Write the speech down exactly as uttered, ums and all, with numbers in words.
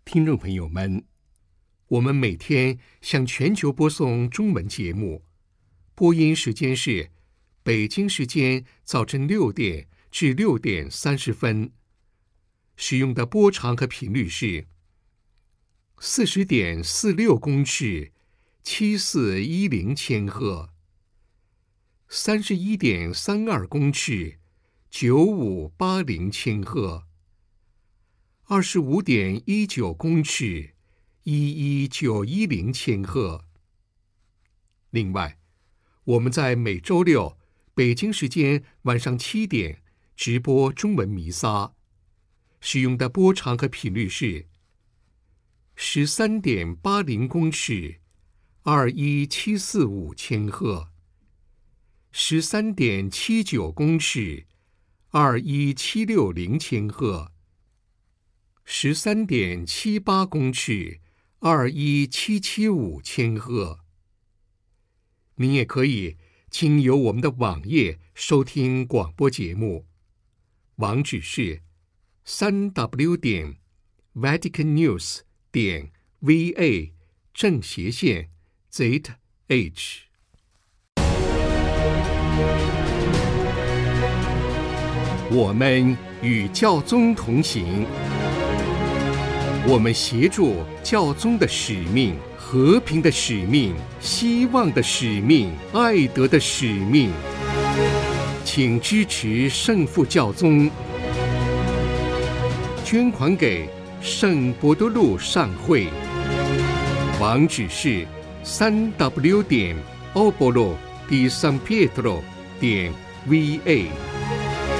听众朋友们，我们每天向全球播送中文节目，播音时间是北京时间早晨六点至六点三十分，使用的波长和频率是四十点四六公尺，七四一零千赫，三十一点三二公尺，九五八零千赫，二十五点一九公尺，一一九一零千赫。另外，我们在每周六北京时间晚上七点直播中文弥撒，使用的波长和频率是十三点八零公尺，二一七四五千赫，十三点七九公尺，二一七六零千赫，十三点七八公尺，二一七七五千赫。您也可以经由我们的网页收听广播节目，网址是三 w 点 vatican news 点 v a 正斜线 z h。我们与教宗同行，我们协助教宗的使命，和平的使命，希望的使命，爱德的使命。请支持圣父教宗，捐款给圣伯多禄善会，网址是三 w 点 obolo di san pietro 点 v a。